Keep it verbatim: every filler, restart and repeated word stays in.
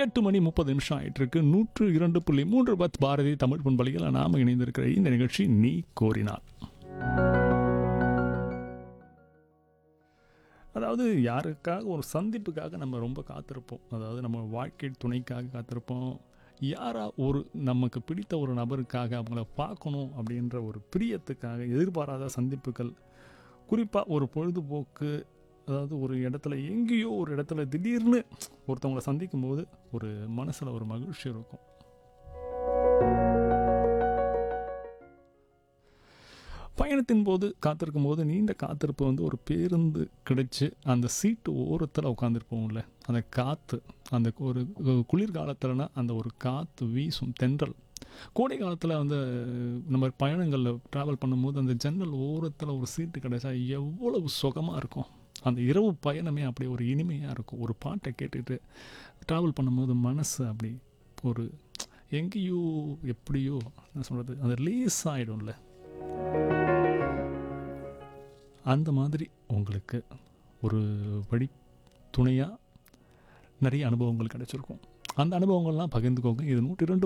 எட்டு மணி முப்பது நிமிஷம் ஆயிட்டு இருக்கு. நூற்று இரண்டு புள்ளி மூன்று பத் பாரதி தமிழ் பண்பலையில் நாம இணைந்திருக்கிற இந்த நிகழ்ச்சி நீ கோரினார். அதாவது யாருக்காக ஒரு சந்திப்புக்காக நம்ம ரொம்ப காத்திருப்போம். அதாவது நம்ம வாழ்க்கை துணைக்காக காத்திருப்போம். யாரா ஒரு நமக்கு பிடித்த ஒரு நபருக்காக அவங்கள பார்க்கணும் அப்படின்ற ஒரு பிரியத்துக்காக எதிர்பாராத சந்திப்புகள், குறிப்பாக ஒரு பொழுதுபோக்கு, அதாவது ஒரு இடத்துல எங்கேயோ ஒரு இடத்துல திடீர்னு ஒருத்தவங்களை சந்திக்கும் போது ஒரு மனசில் ஒரு மகிழ்ச்சி இருக்கும். பயணத்தின் போது காத்திருக்கும் போது நீண்ட காத்திருப்பு வந்து ஒரு பேருந்து கிடைச்சி அந்த சீட்டு ஓரத்தில் உட்காந்துருப்போம்ல, அந்த காற்று, அந்த ஒரு குளிர்காலத்தில்னா அந்த ஒரு காற்று வீசும் தென்றல், கோடை காலத்தில் வந்து நம்ம பயணங்களில் ட்ராவல் பண்ணும்போது அந்த ஜன்னல் ஓரத்தில் ஒரு சீட்டு கிடைச்சா எவ்வளவு சுகமாக இருக்கும். அந்த இரவு பயணமே அப்படி ஒரு இனிமையாக இருக்கும். ஒரு பாட்டை கேட்டுட்டு ட்ராவல் பண்ணும்போது மனசு அப்படி ஒரு எங்கேயோ எப்படியோ என்ன சொல்கிறது, அந்த லேஸ் ஆகிடும்ல. அந்த மாதிரி உங்களுக்கு ஒரு வழி துணையாக நிறைய அனுபவங்கள் கிடைச்சிருக்கும். அந்த அனுபவங்கள்லாம் பகிர்ந்துக்கோங்க. இது நூற்றி இரண்டு